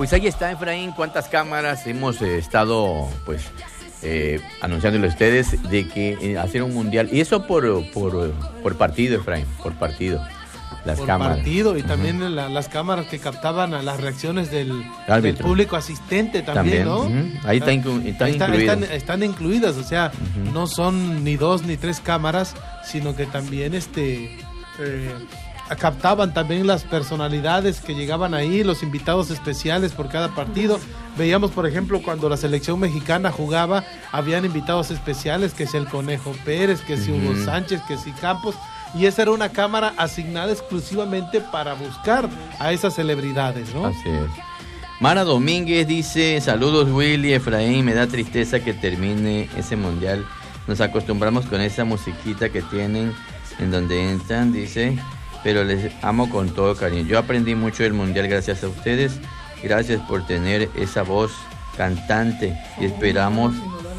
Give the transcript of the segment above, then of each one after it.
Pues ahí está, Efraín, cuántas cámaras hemos estado, pues, anunciándole a ustedes de que hacer un mundial. Y eso por partido, Efraín, por partido. Las por cámaras. partido y también las cámaras que captaban a las reacciones del público asistente también, ¿no? Ahí está incluido. Están incluidas, o sea, no son ni 2 ni 3 cámaras, sino que también captaban también las personalidades que llegaban ahí, los invitados especiales por cada partido. Veíamos, por ejemplo, cuando la selección mexicana jugaba, habían invitados especiales, que si el Conejo Pérez, que si Hugo Sánchez, que si Campos. Y esa era una cámara asignada exclusivamente para buscar a esas celebridades, ¿no? Así es. Mara Domínguez dice, saludos Willy, Efraín, me da tristeza que termine ese mundial. Nos acostumbramos con esa musiquita que tienen en donde entran, dice, pero les amo con todo cariño. Yo aprendí mucho del mundial gracias a ustedes. Gracias por tener esa voz cantante y esperamos,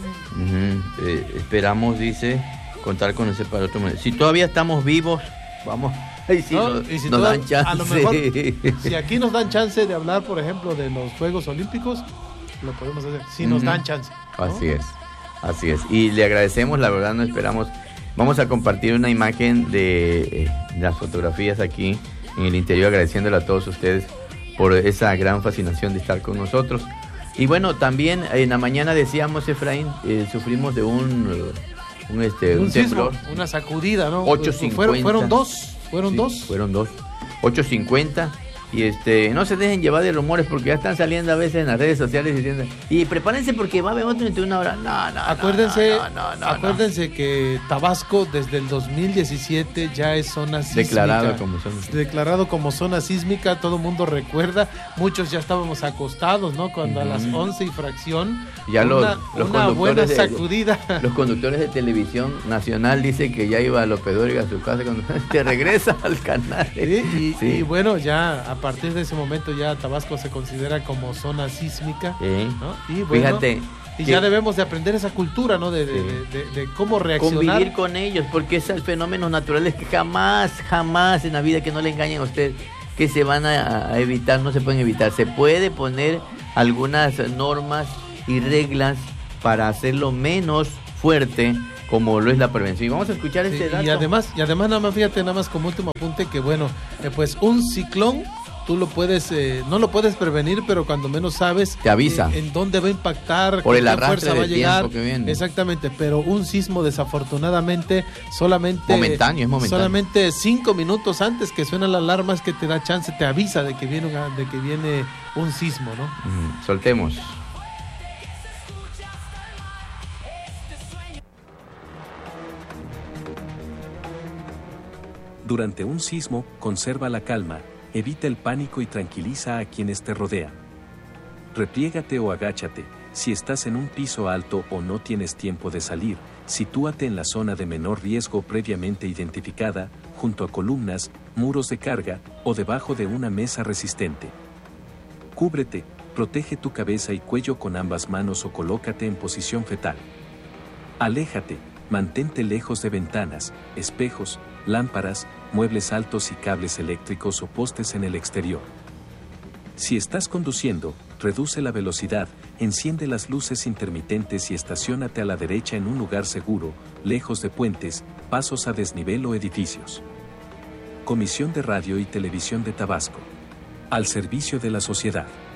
dice, contar con ese para otro mundial. Si todavía estamos vivos, vamos. Y si nos dan chance. A lo mejor, si aquí nos dan chance de hablar, por ejemplo, de los Juegos Olímpicos, lo podemos hacer. Si nos dan chance, ¿no? Así es. Y le agradecemos, la verdad, no esperamos. Vamos a compartir una imagen de las fotografías aquí en el interior, agradeciéndole a todos ustedes por esa gran fascinación de estar con nosotros. Y bueno, también en la mañana decíamos, Efraín, sufrimos de un sismo, temblor, una sacudida, ¿no? 8:50. Fueron dos. Fueron dos. 8:50. Y no se dejen llevar de rumores porque ya están saliendo a veces en las redes sociales diciendo, y prepárense porque va a haber otro en una hora. Acuérdense que Tabasco desde el 2017 ya es zona sísmica. Declarado como zona sísmica, todo el mundo recuerda. Muchos ya estábamos acostados, ¿no? Cuando a las 11 y fracción ya una buena sacudida. Los conductores de televisión nacional dicen que ya iba López Dóriga a su casa cuando te regresa al canal. Y bueno, ya a partir de ese momento ya Tabasco se considera como zona sísmica, ¿no? Y bueno, fíjate, ya debemos de aprender esa cultura, ¿no? De cómo reaccionar. Convivir con ellos, porque esos fenómenos naturales que jamás en la vida, que no le engañen a usted, que se van a evitar, no se pueden evitar. Se puede poner algunas normas y reglas para hacerlo menos fuerte, como lo es la prevención. Y vamos a escuchar este dato. Y además nada más como último apunte, que bueno, pues un ciclón tú lo puedes, no lo puedes prevenir, pero cuando menos sabes, te avisa en dónde va a impactar, por el qué arrastre fuerza va a llegar. Que viene. Exactamente, pero un sismo desafortunadamente solamente es momentáneo. Solamente 5 minutos antes que suena la alarma es que te da chance, te avisa de que viene un sismo, ¿no? Soltemos. Durante un sismo, conserva la calma, evita el pánico y tranquiliza a quienes te rodean. Repliégate o agáchate, si estás en un piso alto o no tienes tiempo de salir, sitúate en la zona de menor riesgo previamente identificada, junto a columnas, muros de carga o debajo de una mesa resistente. Cúbrete, protege tu cabeza y cuello con ambas manos o colócate en posición fetal. Aléjate, mantente lejos de ventanas, espejos, lámparas, muebles altos y cables eléctricos o postes en el exterior. Si estás conduciendo, reduce la velocidad, enciende las luces intermitentes y estaciónate a la derecha en un lugar seguro, lejos de puentes, pasos a desnivel o edificios. Comisión de Radio y Televisión de Tabasco. Al servicio de la sociedad.